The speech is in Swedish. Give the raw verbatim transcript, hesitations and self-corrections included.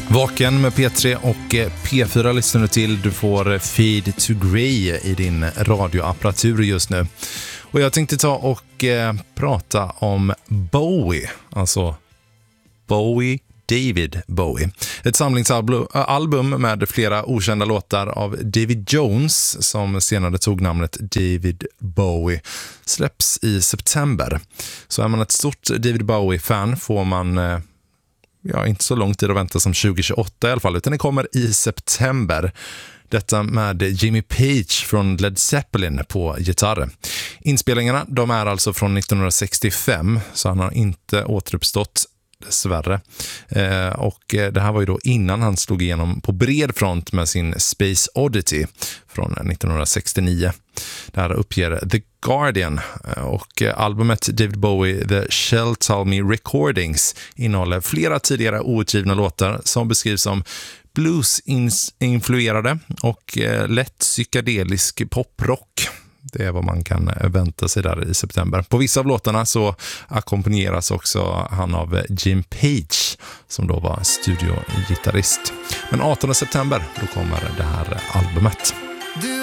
Vaken med P tre och P fyra lyssnar du till. Du får Fade to Grey i din radioapparatur just nu. Och jag tänkte ta och eh, prata om Bowie. Alltså Bowie, David Bowie. Ett samlingsalbum med flera okända låtar av David Jones, som senare tog namnet David Bowie, släpps i september. Så är man ett stort David Bowie-fan får man... Eh, Ja, inte så lång tid att vänta som tjugo tjugoåtta i alla fall, utan det kommer i september. Detta med Jimmy Page från Led Zeppelin på gitarr. Inspelningarna, de är alltså från nittonhundrasextiofem, så han har inte återuppstått dessvärre. Eh, och det här var ju då innan han slog igenom på bred front med sin Space Oddity från nittonhundrasextionio. Det här uppger The Guardian, och albumet David Bowie The Shell Tell Me Recordings innehåller flera tidigare outgivna låtar som beskrivs som blues-influerade och lätt psykedelisk poprock. Det är vad man kan vänta sig där i september. På vissa av låtarna så ackompanjeras också han av Jim Page, som då var studiogitarrist. Men artonde september, då kommer det här albumet.